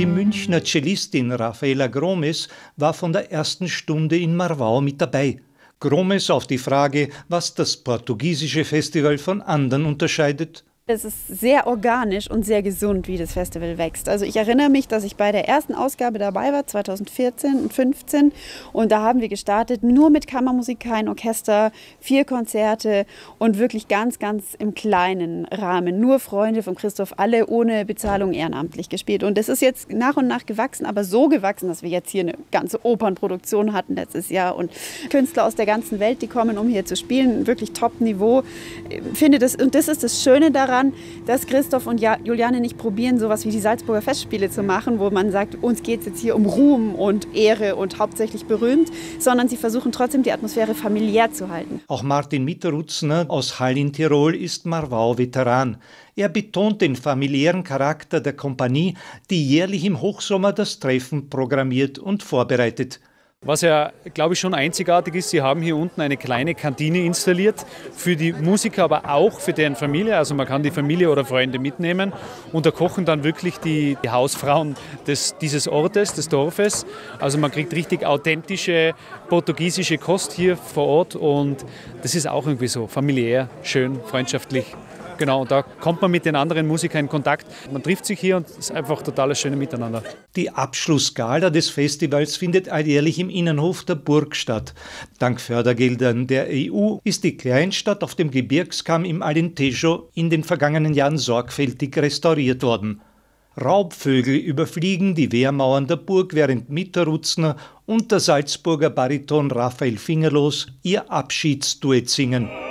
Die Münchner Cellistin Rafaela Gromes war von der ersten Stunde in Marvau mit dabei. Gromes auf die Frage, was das portugiesische Festival von anderen unterscheidet. Es ist sehr organisch und sehr gesund, wie das Festival wächst. Also ich erinnere mich, dass ich bei der ersten Ausgabe dabei war, 2014 und 2015. Und da haben wir gestartet nur mit Kammermusik, kein Orchester, 4 Konzerte und wirklich ganz, ganz im kleinen Rahmen. Nur Freunde von Christoph, alle ohne Bezahlung ehrenamtlich gespielt. Und das ist jetzt nach und nach gewachsen, aber so gewachsen, dass wir jetzt hier eine ganze Opernproduktion hatten letztes Jahr. Und Künstler aus der ganzen Welt, die kommen, um hier zu spielen. Wirklich Top-Niveau. Und das ist das Schöne daran, dass Christoph und Juliane nicht probieren, sowas wie die Salzburger Festspiele zu machen, wo man sagt, uns geht es jetzt hier um Ruhm und Ehre und hauptsächlich berühmt, sondern sie versuchen trotzdem die Atmosphäre familiär zu halten. Auch Martin Mitterutzner aus Hall in Tirol ist Marvau-Veteran. Er betont den familiären Charakter der Kompanie, die jährlich im Hochsommer das Treffen programmiert und vorbereitet. Was ja, glaube ich, schon einzigartig ist, sie haben hier unten eine kleine Kantine installiert für die Musiker, aber auch für deren Familie. Also man kann die Familie oder Freunde mitnehmen und da kochen dann wirklich die Hausfrauen dieses Ortes, des Dorfes. Also man kriegt richtig authentische portugiesische Kost hier vor Ort und das ist auch irgendwie so familiär, schön, freundschaftlich. Genau, und da kommt man mit den anderen Musikern in Kontakt. Man trifft sich hier und es ist einfach totales schöne Miteinander. Die Abschlussgala des Festivals findet alljährlich im Innenhof der Burg statt. Dank Fördergeldern der EU ist die Kleinstadt auf dem Gebirgskamm im Alentejo in den vergangenen Jahren sorgfältig restauriert worden. Raubvögel überfliegen die Wehrmauern der Burg, während Mitterutzner und der Salzburger Bariton Raphael Fingerlos ihr Abschiedsduett singen.